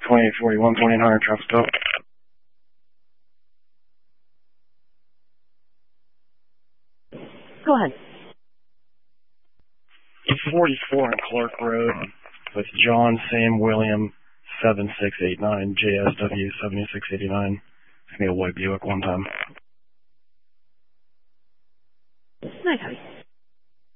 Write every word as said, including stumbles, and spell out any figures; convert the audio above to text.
twenty-eight forty-one, twenty-eight hundred, traffic stop. Go ahead. forty-four on Clark Road with John Sam William seven six eight nine, J S W seventy-six eighty-nine. It's me a white Buick one time. Nice, honey.